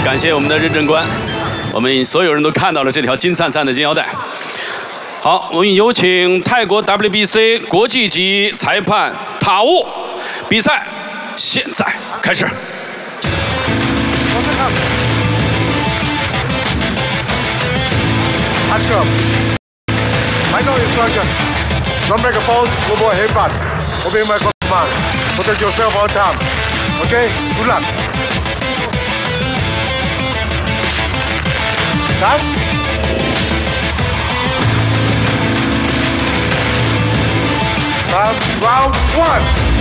感谢我们的认证官，我们所有人都看到了这条金灿灿的金腰带。好，我们有请泰国 WBC 国际级裁判塔乌，比赛现在开始。 Michael instruction. Don't make a fault. Go for a headbutt. Obey my command. Protect yourself all time. Okay? Good luck. Time. Time. Round one.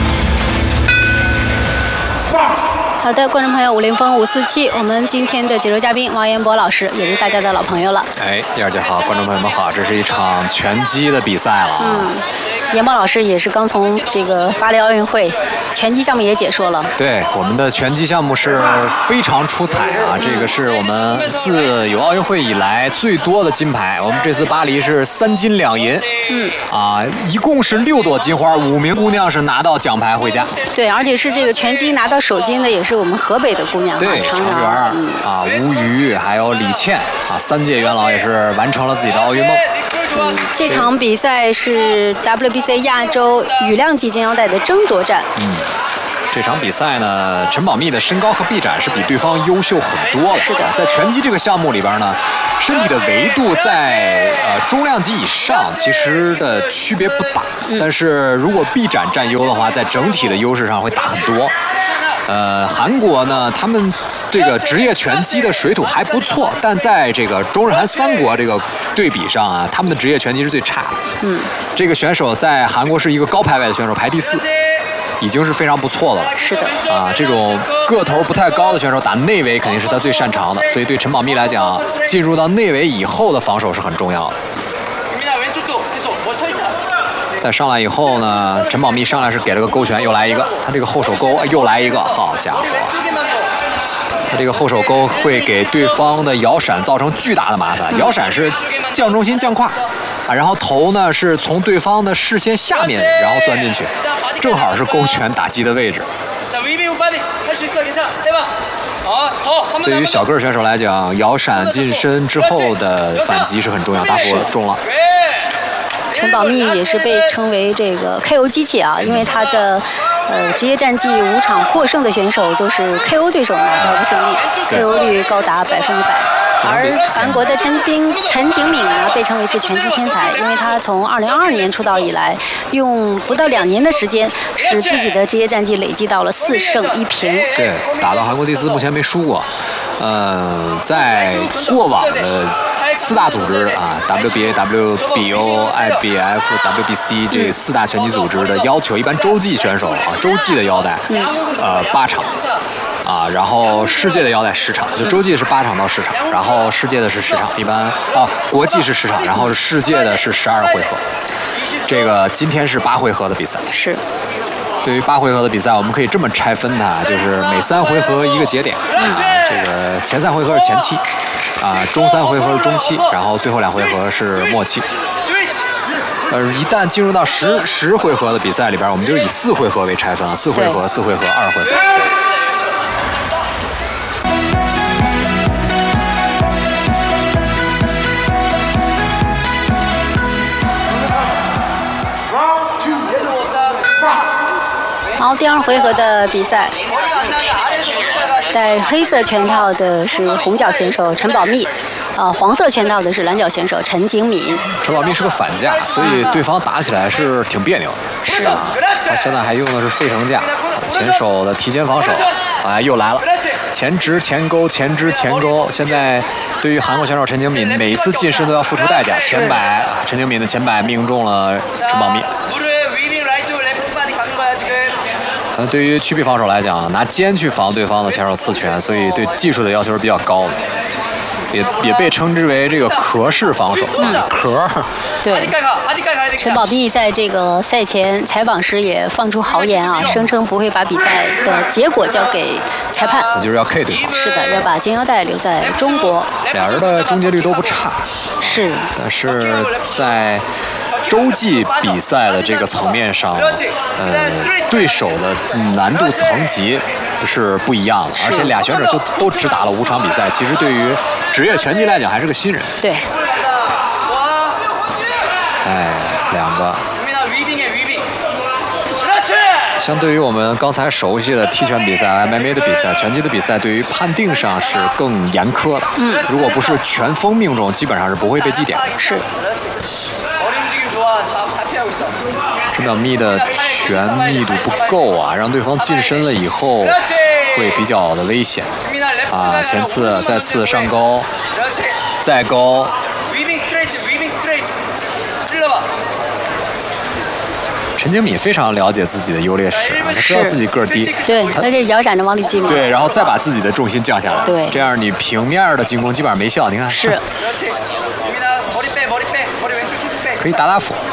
Box. 好的，观众朋友，500-547，我们今天的解说嘉宾王彦博老师也是大家的老朋友了。 哎，燕儿姐好，观众朋友们好，这是一场拳击的比赛了。 彦博老师也是刚从这个巴黎奥运会拳击项目也解说了。 对，我们的拳击项目是非常出彩啊！这个是我们自有奥运会以来最多的金牌。我们这次巴黎是3金2银。一共是6朵金花，5名姑娘是拿到奖牌回家。 对，而且是这个拳击拿到首金的也是我们河北的姑娘， 对， 常媛吴瑜还有李倩3届元老也是完成了自己的奥运梦。 这场比赛是 WBC 亚洲羽量级金腰带的争夺战。 这场比赛呢，陈宝密的身高和臂展是比对方优秀很多了。 是的， 在拳击这个项目里边呢，身体的维度在中量级以上其实的区别不大，但是如果臂展占优的话，在整体的优势上会大很多。韩国呢，他们这个职业拳击的水土还不错，但在这个中日韩3国这个对比上啊，他们的职业拳击是最差的。这个选手在韩国是一个高排位的选手，排第4。已经是非常不错的了。 是的。 这种个头不太高的选手打内围肯定是他最擅长的，所以对陈宝密来讲，进入到内围以后的防守是很重要的。再上来以后呢，陈宝密上来是给了个勾拳，又来一个，他这个后手勾又来一个，好家伙！他这个后手勾会给对方的摇闪造成巨大的麻烦，摇闪是降中心降胯。然后头呢是从对方的视线下面，然后钻进去，正好是勾拳打击的位置。对于小个选手来讲，摇闪近身之后的反击是很重要，打火中了。 陈宝密也是被称为这个 KO 机器啊，因为他的职业战绩5场获胜的选手都是 KO 对手拿到的胜利，KO 率高达100%。而韩国的陈景敏呢，被称为是拳击天才，因为他从2022年出道以来，用不到2年的时间，使自己的职业战绩累计到了4胜1平。 对，打到韩国第4，目前没输过。在过往的4大组织WBA、WBO、IBF、WBC 这4大拳击组织的要求，一般洲际选手洲际的腰带，8场。然后世界的腰带10场，就洲际是8场到10场，然后世界的是10场，一般国际是10场，然后世界的是12回合。这个今天是8回合的比赛。 是。 对于8回合的比赛，我们可以这么拆分它，就是每3回合一个节点。这个前3回合是前期，中3回合是中期，然后最后2回合是末期。一旦进入到10回合的比赛里边，我们就以4回合为拆分了，4回合、4回合、2回合。 好，第2回合的比赛，戴黑色拳套的是红脚选手陈宝密，黄色拳套的是蓝脚选手陈景敏。 陈宝密是个反架，所以对方打起来是挺别扭的。 是他现在还用的是飞绳架，前手的提前防守，又来了，前直前勾，前直前勾。现在对于韩国选手陈景敏，每一次近身都要付出代价。前摆，陈景敏的前摆命中了陈宝密。对于屈臂防守来讲，拿肩去防对方的前手刺拳，所以对技术的要求是比较高的，也被称之为这个壳式防守。壳。 对。陈宝密在这个赛前采访时也放出豪言啊，声称不会把比赛的结果交给裁判， 就是要 K 对方。 是的，要把金腰带留在中国。 俩人的终结率都不差。 是。 但是在洲际比赛的这个层面上，对手的难度层级是不一样的，而且俩选手就都只打了5场比赛，其实对于职业拳击来讲还是个新人。 对。 哎，2个。相对于我们刚才熟悉的踢拳比赛、MMA 的比赛、拳击的比赛，对于判定上是更严苛的。如果不是全封命中，基本上是不会被记点的。 是。 陈淼密的拳密度不够啊，让对方近身了以后会比较的危险啊。前刺、再刺上勾，再勾。陈景敏非常了解自己的优劣势啊，他知道自己个儿低， 对，他这摇闪着往里进嘛， 对，然后再把自己的重心降下来， 对， 这样你平面的进攻基本上没效。你看， 是， 可以打打腹。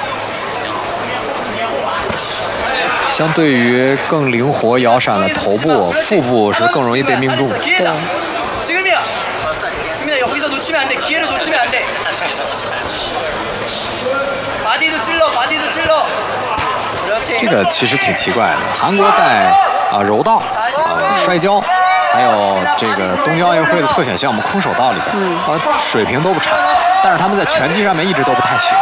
相对于更灵活摇闪的头部，腹部是更容易被命中的。 对。 这个其实挺奇怪的，韩国在柔道、摔跤，还有这个东京奥运会的特选项目空手道里边，水平都不差，但是他们在拳击上面一直都不太行。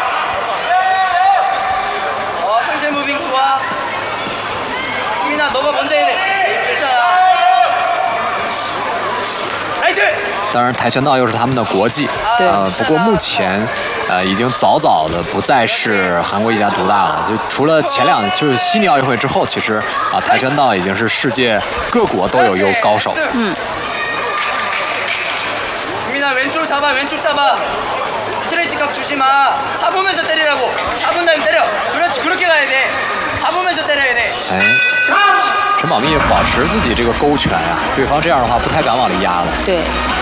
当然，跆拳道又是他们的国际，不过目前，已经早早的不再是韩国一家独大了。就除了就是悉尼奥运会之后，其实跆拳道已经是世界各国都有高手。陈宝密保持自己这个勾拳啊，对方这样的话不太敢往里压了。 对。